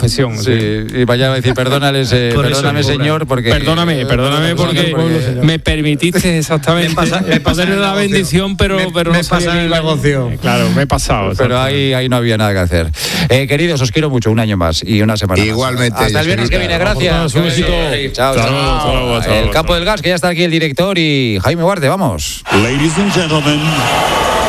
confesión. Sí, y vaya a decir, perdóname, señor, porque... Perdóname porque me permitiste exactamente ponerle la bendición, pero no sabía el negocio. Claro, me he pasado. Pero ahí no había nada que hacer. Queridos, os quiero mucho, un año más y una semana Igualmente. más. Hasta el viernes que viene, gracias. Un éxito. Chao. El campo del gas, que ya está aquí el director, y Jaime Huarte, vamos. Ladies and gentlemen.